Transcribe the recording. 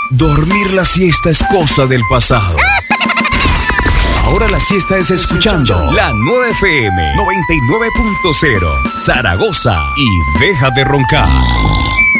Dormir la siesta es cosa del pasado. Ahora la siesta es escuchando la 9FM 99.0 Zaragoza y deja de roncar.